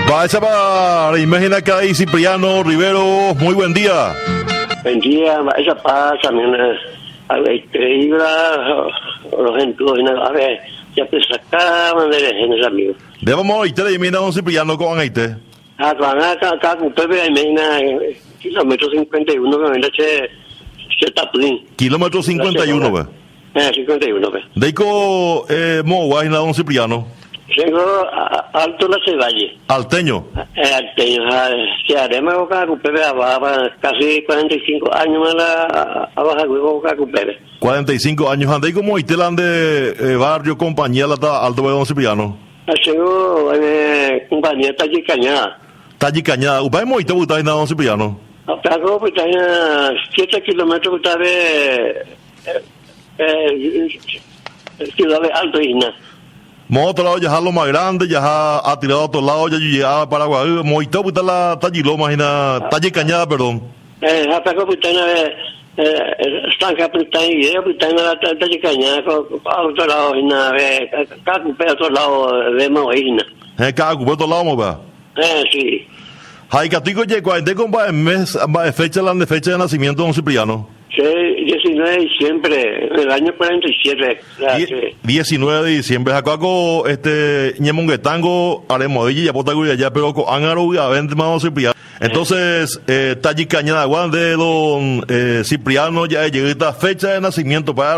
Vaya para imagina que ahí Cipriano Rivero, muy buen día. Buen día, esa paz también los entusiastas, a ver, ya te sacaban de genes amigos. Debemos irte de Mina don Cipriano con Aite. Acá con Pepe de Mina, kilómetro 51, que me se tapín. Kilómetro 51, ve. 51, ve. Deiko, Moa, don Cipriano. Tengo Alto la Cevalle. Alteño. Alteño, si haremos acá con Pepe, casi 45 años más a bajar acá con Pepe. 45 años, andé como Itelan de barrio, compañía, la Alto de don Cipriano. Tengo compañía Talle Cañada. Talle Cañada, ¿upay moite butai na don Cipriano? Acá pues está 7 kilómetros está de Ciudad de Alto Isna. Mo otro lado ya lo más grande, ya ha tirado a otro lado, ya llegaba a Paraguay, moite butai la Talle imagina, Talle Cañada, perdón. Acá pues están acá pues están la Talle Cañada, a otro lado Isna, acá pues a otro lado de Mo Isna. Acá pues otro lado, va. Sí. Hay catico ye cuarenta con mes fecha de nacimiento de don Cipriano. Sí, 19 de diciembre del año 47. 19 de diciembre. Jacaco Ñemonguetango, Aremodilla, Yapotaguya, ya pero con Ángaro a vender más don Cipriano. Entonces, Talle Cañada de don Cipriano ya llegó esta fecha de nacimiento para